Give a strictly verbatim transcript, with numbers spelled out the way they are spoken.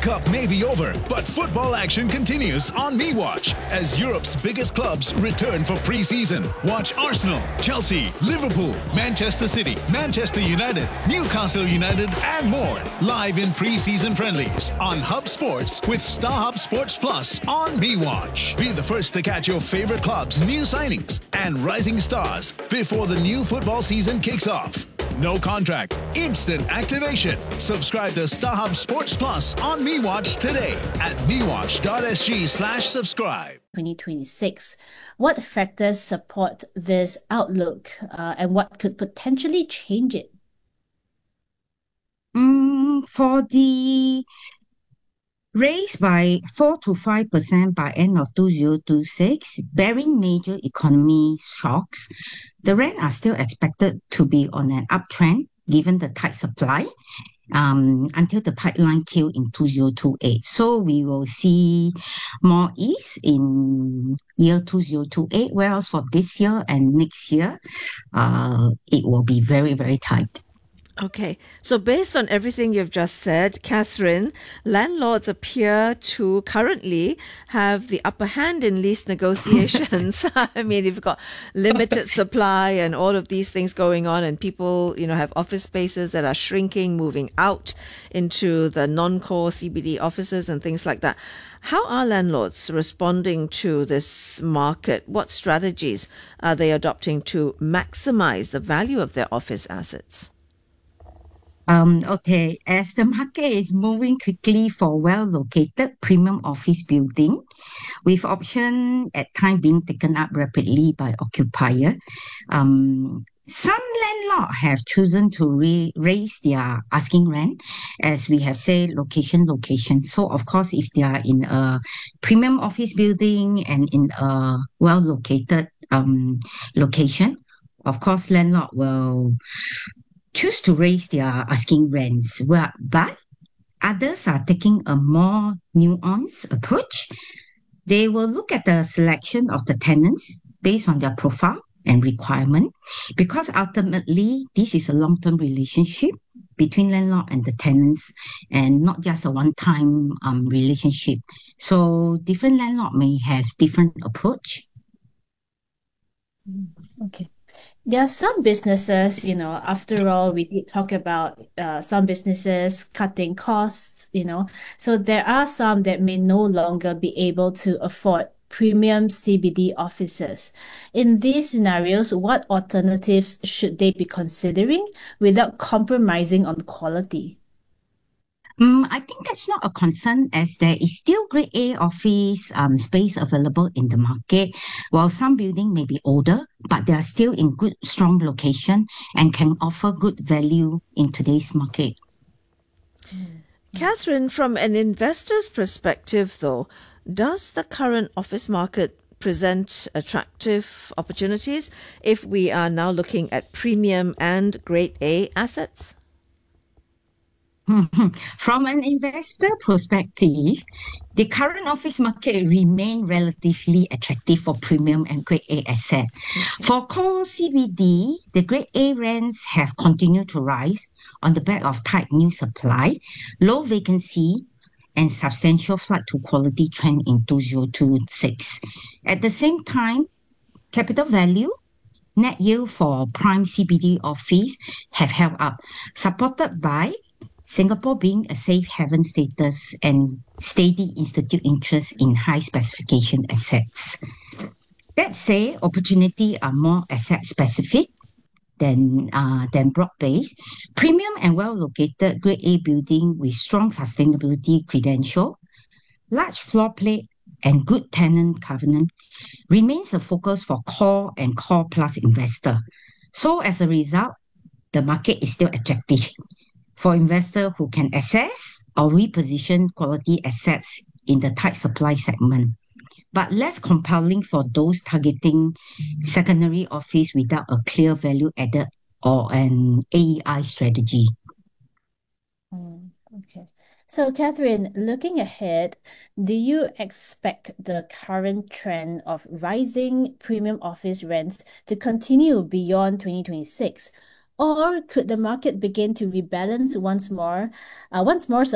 Cup may be over, but football action continues on MeWatch as Europe's biggest clubs return for pre-season. Watch Arsenal, Chelsea, Liverpool, Manchester City, Manchester United, Newcastle United, and more live in pre-season friendlies on Hub Sports with StarHub Sports Plus on MeWatch. Be the first to catch your favorite clubs' new signings and rising stars before the new football season kicks off. No contract, instant activation. Subscribe to StarHub Sports Plus on MeWatch today at mewatch.sg slash subscribe. twenty twenty-six. What factors support this outlook uh, and what could potentially change it? Mm, for the raise by four to five percent by end of two thousand twenty-six, bearing major economy shocks, the rent are still expected to be on an uptrend given the tight supply um, until the pipeline kill in two thousand twenty-eight. So we will see more ease in year two thousand twenty-eight, whereas for this year and next year, uh, it will be very, very tight. Okay, so based on everything you've just said, Catherine, landlords appear to currently have the upper hand in lease negotiations. I mean, you've got limited supply and all of these things going on, and people, you know, have office spaces that are shrinking, moving out into the non-core C B D offices and things like that. How are landlords responding to this market? What strategies are they adopting to maximize the value of their office assets? Um, okay, as the market is moving quickly for well-located premium office building, with option at time being taken up rapidly by occupier, um, some landlord have chosen to re- raise their asking rent, as we have said, location, location. So of course, if they are in a premium office building and in a well-located um location, of course, landlord will choose to raise their asking rents. Well, but others are taking a more nuanced approach. They will look at the selection of the tenants based on their profile and requirement, because ultimately this is a long-term relationship between landlord and the tenants and not just a one-time um, relationship. So different landlord may have different approach. Okay. There are some businesses, you know, after all, we did talk about uh, some businesses cutting costs, you know. So there are some that may no longer be able to afford premium C B D offices. In these scenarios, what alternatives should they be considering without compromising on quality? Mm, I think that's not a concern, as there is still grade A office um, space available in the market. While some buildings may be older, but they are still in good, strong location and can offer good value in today's market. Catherine, from an investor's perspective, though, does the current office market present attractive opportunities if we are now looking at premium and grade A assets? From an investor perspective, the current office market remain relatively attractive for premium and grade A asset. Okay. For core C B D, the grade A rents have continued to rise on the back of tight new supply, low vacancy, and substantial flight to quality trend in two thousand twenty-six. At the same time, capital value, net yield for prime C B D office have held up, supported by Singapore being a safe haven status and steady institute interest in high specification assets. That said, opportunity are more asset specific than uh, than broad-based. Premium and well-located grade A building with strong sustainability credential, large floor plate, and good tenant covenant remains a focus for core and core plus investor. So as a result, the market is still attractive for investors who can access or reposition quality assets in the tight supply segment, but less compelling for those targeting secondary office without a clear value added or an A E I strategy. Mm, okay. So, Catherine, looking ahead, do you expect the current trend of rising premium office rents to continue beyond twenty twenty-six? Or could the market begin to rebalance once more, uh, once more